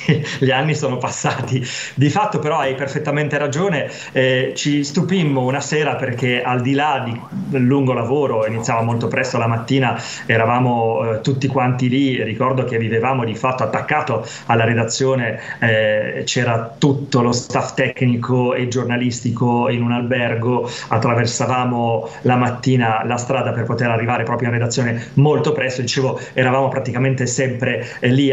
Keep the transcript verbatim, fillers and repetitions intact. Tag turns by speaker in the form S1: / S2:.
S1: gli anni sono passati. Di fatto però hai perfettamente ragione, eh, ci stupimmo una sera perché al di là di, del lungo lavoro, iniziava molto presto la mattina, eravamo eh, tutti quanti lì, ricordo che vivevamo di fatto attaccato alla redazione, eh, c'era tutto lo staff tecnico e giornalistico in un albergo, attraversavamo la mattina la strada per poter arrivare proprio in redazione molto presto, dicevo eravamo praticamente sempre eh, lì